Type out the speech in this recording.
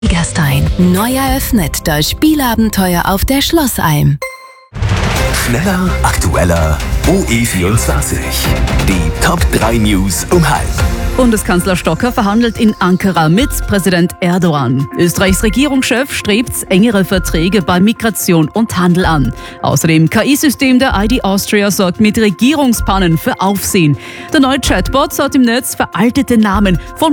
Gastein. Neu eröffnet das Spielabenteuer auf der Schlossalm. Schneller, aktueller, OE24. Die Top 3 News um 12. Bundeskanzler Stocker verhandelt in Ankara mit Präsident Erdogan. Österreichs Regierungschef strebt engere Verträge bei Migration und Handel an. Außerdem KI-System der ID Austria sorgt mit Regierungspannen für Aufsehen. Der neue Chatbot hat im Netz veraltete Namen von